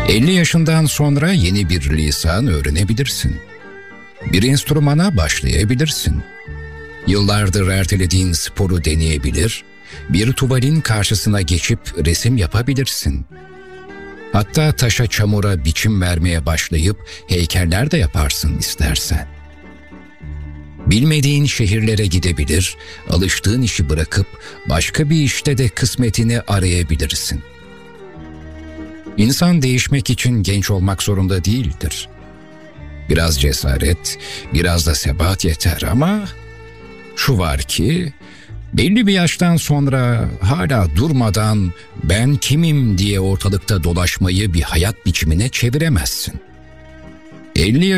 50 yaşından sonra yeni bir lisan öğrenebilirsin. Bir enstrümana başlayabilirsin. Yıllardır ertelediğin sporu deneyebilir, bir tuvalin karşısına geçip resim yapabilirsin. Hatta taşa çamura biçim vermeye başlayıp heykeller de yaparsın istersen. Bilmediğin şehirlere gidebilir, alıştığın işi bırakıp başka bir işte de kısmetini arayabilirsin. İnsan değişmek için genç olmak zorunda değildir. Biraz cesaret, biraz da sebat yeter ama şu var ki belli bir yaştan sonra hala durmadan ben kimim diye ortalıkta dolaşmayı bir hayat biçimine çeviremezsin. 50